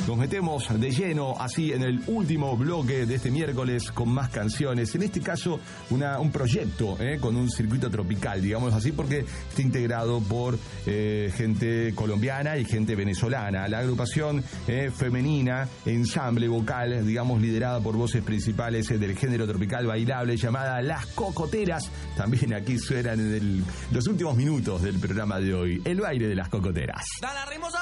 Nos metemos de lleno así en el último bloque de este miércoles con más canciones. En este caso, un proyecto con un circuito tropical, digamos así, porque está integrado por gente colombiana y gente venezolana. La agrupación femenina, ensamble vocal, digamos, liderada por voces principales del género tropical bailable, llamada Las Cocoteras. También aquí suenan en los últimos minutos del programa de hoy. El baile de las cocoteras.